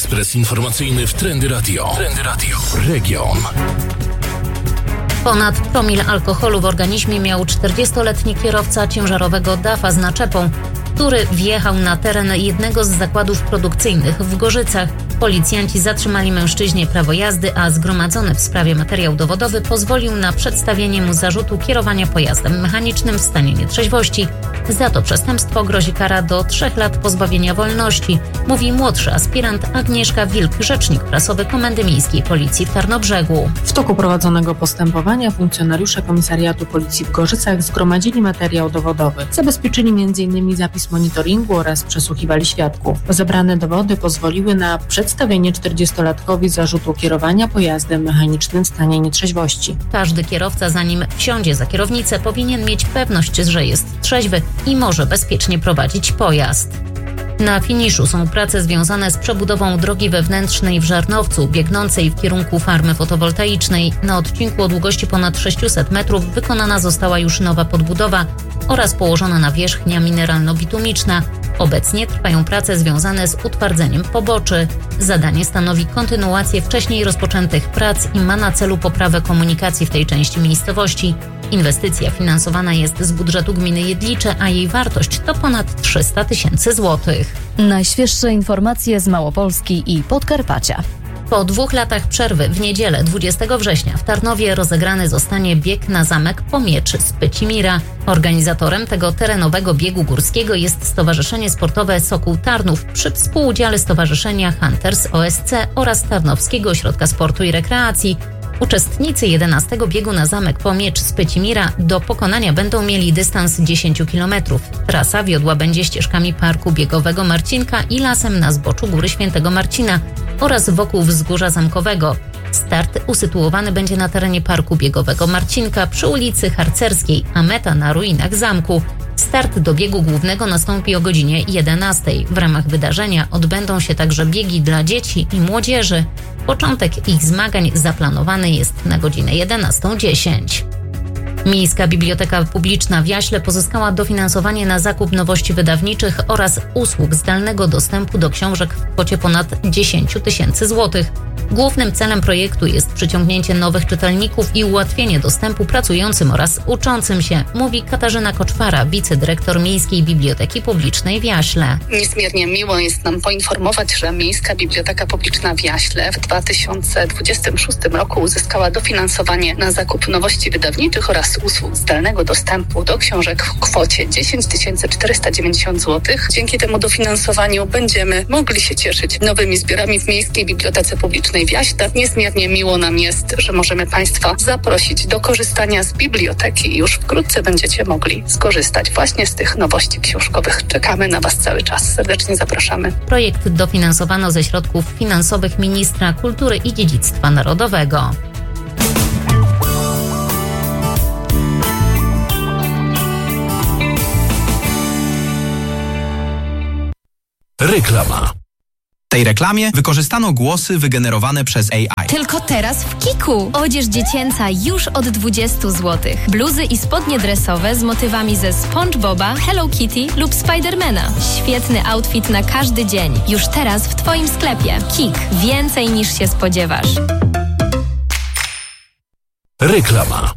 Ekspres informacyjny w Trendy Radio. Trendy Radio. Region. Ponad promil alkoholu w organizmie miał 40-letni kierowca ciężarowego DAF-a z naczepą, który wjechał na teren jednego z zakładów produkcyjnych w Gorzycach. Policjanci zatrzymali mężczyźnie prawo jazdy, a zgromadzony w sprawie materiał dowodowy pozwolił na przedstawienie mu zarzutu kierowania pojazdem mechanicznym w stanie nietrzeźwości. Za to przestępstwo grozi kara do 3 lat pozbawienia wolności, mówi młodszy aspirant Agnieszka Wilk, rzecznik prasowy Komendy Miejskiej Policji w Tarnobrzegu. W toku prowadzonego postępowania funkcjonariusze Komisariatu Policji w Gorzycach zgromadzili materiał dowodowy. Zabezpieczyli m.in. zapis monitoringu oraz przesłuchiwali świadków. Zebrane dowody pozwoliły na przedstawienie 40-latkowi zarzutu kierowania pojazdem mechanicznym w stanie nietrzeźwości. Każdy kierowca, zanim wsiądzie za kierownicę, powinien mieć pewność, że jest trzeźwy i może bezpiecznie prowadzić pojazd. Na finiszu są prace związane z przebudową drogi wewnętrznej w Żarnowcu, biegnącej w kierunku farmy fotowoltaicznej. Na odcinku o długości ponad 600 metrów wykonana została już nowa podbudowa oraz położona nawierzchnia mineralno-bitumiczna. Obecnie trwają prace związane z utwardzeniem poboczy. Zadanie stanowi kontynuację wcześniej rozpoczętych prac i ma na celu poprawę komunikacji w tej części miejscowości. Inwestycja finansowana jest z budżetu gminy Jedlicze, a jej wartość to ponad 300 000 złotych. Najświeższe informacje z Małopolski i Podkarpacia. Po 2 latach przerwy w niedzielę 20 września w Tarnowie rozegrany zostanie bieg na zamek po miecz z Pycimira. Organizatorem tego terenowego biegu górskiego jest Stowarzyszenie Sportowe Sokół Tarnów przy współudziale Stowarzyszenia Hunters OSC oraz Tarnowskiego Ośrodka Sportu i Rekreacji. Uczestnicy 11 biegu na zamek po miecz z Pycimira do pokonania będą mieli dystans 10 km. Trasa wiodła będzie ścieżkami Parku Biegowego Marcinka i lasem na zboczu Góry Świętego Marcina oraz wokół Wzgórza Zamkowego. Start usytuowany będzie na terenie Parku Biegowego Marcinka przy ulicy Harcerskiej, a meta na ruinach zamku. Start do biegu głównego nastąpi o godzinie 11. W ramach wydarzenia odbędą się także biegi dla dzieci i młodzieży. Początek ich zmagań zaplanowany jest na godzinę 11:10. Miejska Biblioteka Publiczna w Jaśle pozyskała dofinansowanie na zakup nowości wydawniczych oraz usług zdalnego dostępu do książek w kwocie ponad 10 000 złotych. Głównym celem projektu jest przyciągnięcie nowych czytelników i ułatwienie dostępu pracującym oraz uczącym się, mówi Katarzyna Koczwara, wicedyrektor Miejskiej Biblioteki Publicznej w Jaśle. Niezmiernie miło jest nam poinformować, że Miejska Biblioteka Publiczna w Jaśle w 2026 roku uzyskała dofinansowanie na zakup nowości wydawniczych oraz usług zdalnego dostępu do książek w kwocie 10 490 zł. Dzięki temu dofinansowaniu będziemy mogli się cieszyć nowymi zbiorami w Miejskiej Bibliotece Publicznej w Jaśle. Niezmiernie miło nam jest, że możemy Państwa zaprosić do korzystania z biblioteki i już wkrótce będziecie mogli skorzystać właśnie z tych nowości książkowych. Czekamy na Was cały czas. Serdecznie zapraszamy. Projekt dofinansowano ze środków finansowych Ministra Kultury i Dziedzictwa Narodowego. Reklama. W tej reklamie wykorzystano głosy wygenerowane przez AI. Tylko teraz w Kiku. Odzież dziecięca już od 20 zł. Bluzy i spodnie dresowe z motywami ze SpongeBoba, Hello Kitty lub Spidermana. Świetny outfit na każdy dzień. Już teraz w Twoim sklepie. Kik. Więcej niż się spodziewasz. Reklama.